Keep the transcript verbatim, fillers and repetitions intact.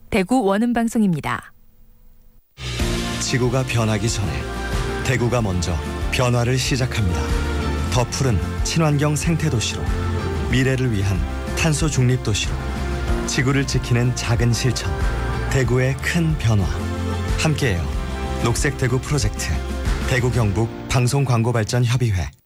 대구 원음방송입니다. 지구가 변하기 전에 대구가 먼저 변화를 시작합니다. 더 푸른 친환경 생태도시로, 미래를 위한 탄소 중립 도시로, 지구를 지키는 작은 실천, 대구의 큰 변화. 함께해요. 녹색 대구 프로젝트, 대구 경북 방송광고발전협의회.